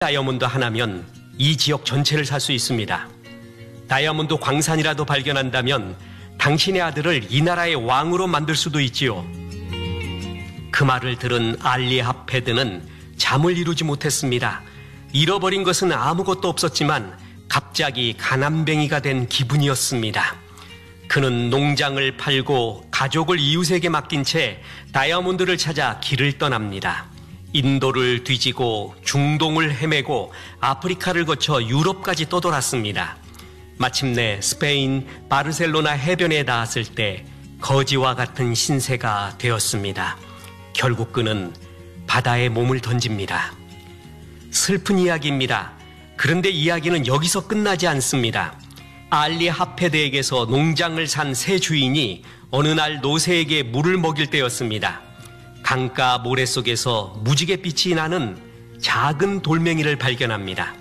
다이아몬드 하나면 이 지역 전체를 살 수 있습니다. 다이아몬드 광산이라도 발견한다면 당신의 아들을 이 나라의 왕으로 만들 수도 있지요. 그 말을 들은 알리 하페드는 잠을 이루지 못했습니다. 잃어버린 것은 아무것도 없었지만 갑자기 가난뱅이가 된 기분이었습니다. 그는 농장을 팔고 가족을 이웃에게 맡긴 채 다이아몬드를 찾아 길을 떠납니다. 인도를 뒤지고 중동을 헤매고 아프리카를 거쳐 유럽까지 떠돌았습니다. 마침내 스페인 바르셀로나 해변에 닿았을 때 거지와 같은 신세가 되었습니다. 결국 그는 바다에 몸을 던집니다. 슬픈 이야기입니다. 그런데 이야기는 여기서 끝나지 않습니다. 알리 하페드에게서 농장을 산 새 주인이 어느 날 노새에게 물을 먹일 때였습니다. 강가 모래 속에서 무지갯빛이 나는 작은 돌멩이를 발견합니다.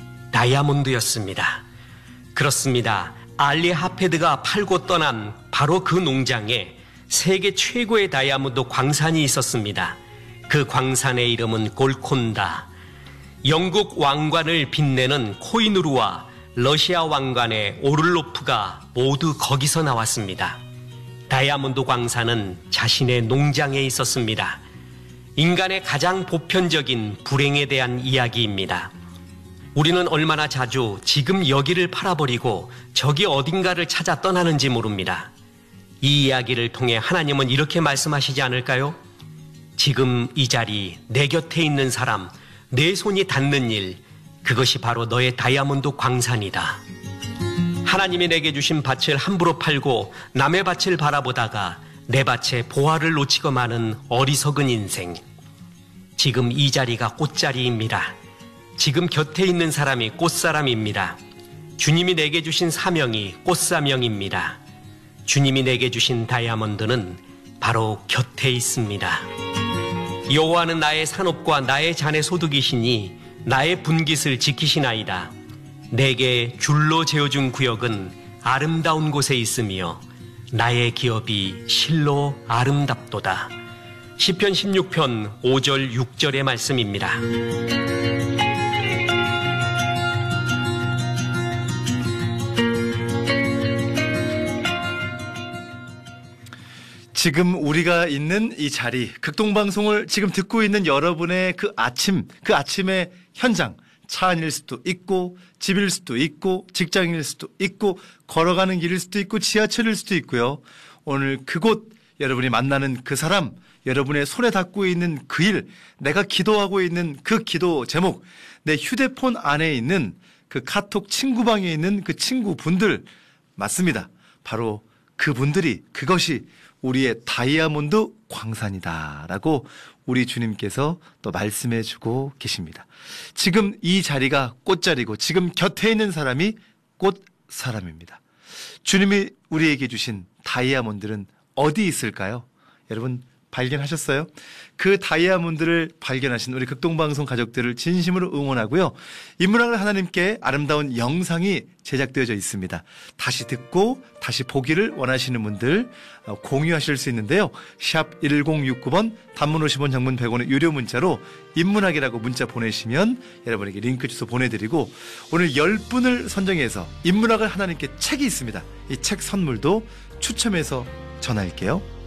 다이아몬드였습니다. 그렇습니다. 알리 하페드가 팔고 떠난 바로 그 농장에 세계 최고의 다이아몬드 광산이 있었습니다. 그 광산의 이름은 골콘다. 영국 왕관을 빛내는 코이누르와 러시아 왕관의 오를로프가 모두 거기서 나왔습니다. 다이아몬드 광산은 자신의 농장에 있었습니다. 인간의 가장 보편적인 불행에 대한 이야기입니다. 우리는 얼마나 자주 지금 여기를 팔아버리고 저기 어딘가를 찾아 떠나는지 모릅니다. 이 이야기를 통해 하나님은 이렇게 말씀하시지 않을까요? 지금 이 자리, 내 곁에 있는 사람, 내 손이 닿는 일, 그것이 바로 너의 다이아몬드 광산이다. 하나님이 내게 주신 밭을 함부로 팔고 남의 밭을 바라보다가 내 밭에 보화를 놓치고 마는 어리석은 인생. 지금 이 자리가 꽃자리입니다. 지금 곁에 있는 사람이 꽃사람입니다. 주님이 내게 주신 사명이 꽃사명입니다. 주님이 내게 주신 다이아몬드는 바로 곁에 있습니다. 여호와는 나의 산업과 나의 잔의 소득이시니 나의 분깃을 지키시나이다. 내게 줄로 재어준 구역은 아름다운 곳에 있으며 나의 기업이 실로 아름답도다. 시편 16편 5절 6절의 말씀입니다. 지금 우리가 있는 이 자리, 극동방송을 지금 듣고 있는 여러분의 그 아침의 현장, 차 안일 수도 있고 집일 수도 있고 직장일 수도 있고 걸어가는 길일 수도 있고 지하철일 수도 있고요. 오늘 그곳 여러분이 만나는 그 사람, 여러분의 손에 닿고 있는 그 일, 내가 기도하고 있는 그 기도 제목, 내 휴대폰 안에 있는 그 카톡 친구방에 있는 그 친구분들 맞습니다. 바로 그분들이 그것이 우리의 다이아몬드 광산이다라고 우리 주님께서 또 말씀해 주고 계십니다. 지금 이 자리가 꽃자리고 지금 곁에 있는 사람이 꽃사람입니다. 주님이 우리에게 주신 다이아몬드는 어디 있을까요? 여러분 발견하셨어요? 그 다이아몬드를 발견하신 우리 극동방송 가족들을 진심으로 응원하고요. 인문학을 하나님께 아름다운 영상이 제작되어져 있습니다. 다시 듣고 다시 보기를 원하시는 분들 공유하실 수 있는데요. 샵 1069번 단문 50원 장문 100원의 유료 문자로 인문학이라고 문자 보내시면 여러분에게 링크 주소 보내드리고 오늘 10분을 선정해서 인문학을 하나님께 책이 있습니다. 이 책 선물도 추첨해서 전할게요.